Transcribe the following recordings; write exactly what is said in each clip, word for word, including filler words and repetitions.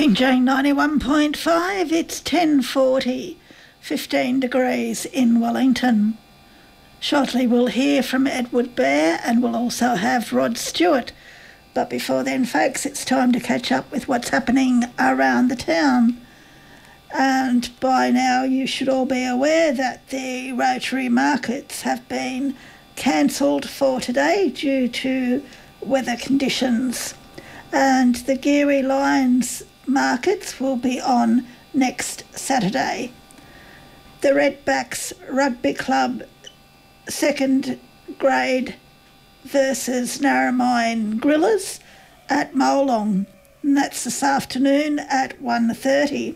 Binjang ninety-one point five, it's ten forty, fifteen degrees in Wellington. Shortly we'll hear from Edward Bear and we'll also have Rod Stewart. But before then, folks, it's time to catch up with what's happening around the town. And by now you should all be aware that the Rotary markets have been cancelled for today due to weather conditions. And the Geary Lions markets will be on next Saturday. The Redbacks Rugby Club second grade versus Narromine Grillers at Molong, and that's this afternoon at one thirty.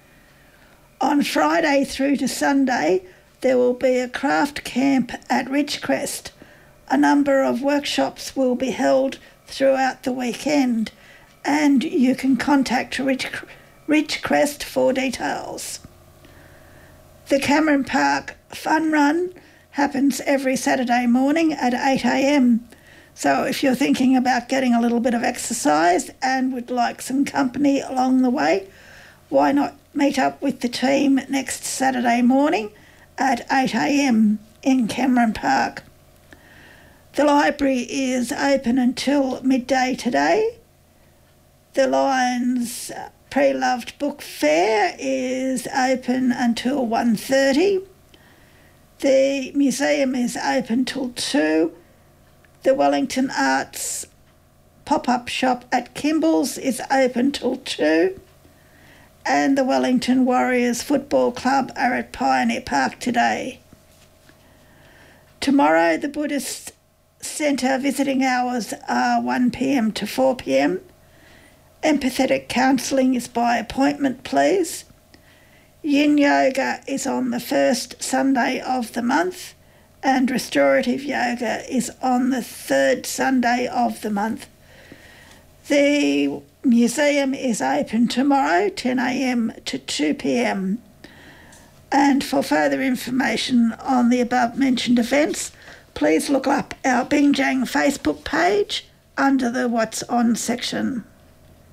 On Friday through to Sunday, there will be a craft camp at Ridgecrest. A number of workshops will be held throughout the weekend, and you can contact Ridge, Ridgecrest for details. The Cameron Park Fun Run happens every Saturday morning at eight a m. So if you're thinking about getting a little bit of exercise and would like some company along the way, why not meet up with the team next Saturday morning at eight a m in Cameron Park. The library is open until midday today. The Lions Pre-Loved Book Fair is open until one thirty. The museum is open till two. The Wellington Arts pop-up shop at Kimball's is open till two. And the Wellington Warriors Football Club are at Pioneer Park today. Tomorrow, the Buddhist Centre visiting hours are one p m to four p m. Empathetic counselling is by appointment, please. Yin Yoga is on the first Sunday of the month, and Restorative Yoga is on the third Sunday of the month. The museum is open tomorrow, ten a m to two p m. And for further information on the above-mentioned events, please look up our Binjang Facebook page under the What's On section.